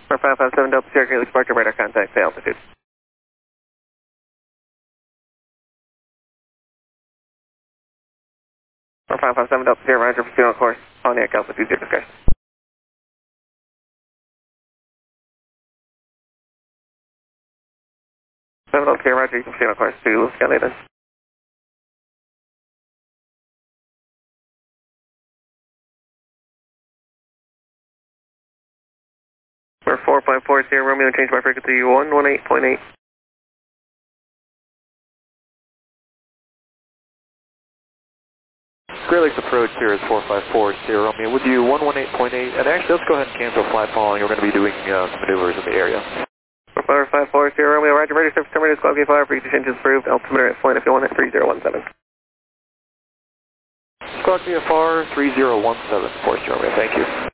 4557 Delta Sierra, Great Lakes departure, radar contact, say altitude. 4557 Delta Sierra, Roger, proceed on course, Pontiac altitude, zero discussion. 7 Delta Sierra, Roger, you can proceed on course to Skyline then. We're 4540 Romeo, change my frequency 118.8. Great Lakes approach here is 4540 Romeo with you 118.8, and actually let's go ahead and cancel flight following. We're going to be doing some maneuvers in the area. 4540 Romeo, Roger, radio surface terminated, squawk V5, frequency changes approved, altimeter at flight if you want at 3017. Squawk VFR 3017, Force Romeo, thank you.